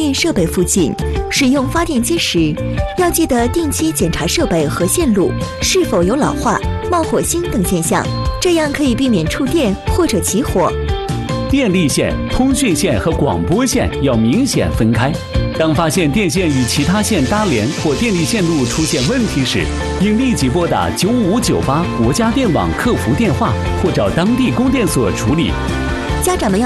电设备附近。使用发电机时，要记得定期检查设备和线路是否有老化、冒火星等现象，这样可以避免触电或者起火。 电力线、通讯线和广播线要明显分开。当发现电线与其他线搭连或电力线路出现问题时，应立即拨打9598国家电网客服电话或找当地供电所处理。 家长们